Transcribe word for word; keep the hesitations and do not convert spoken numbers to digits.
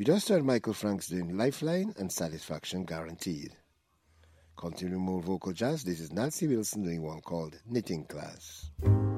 You just heard Michael Franks doing Lifeline and Satisfaction Guaranteed. Continuing more vocal jazz, this is Nancy Wilson doing one called Knitting Class.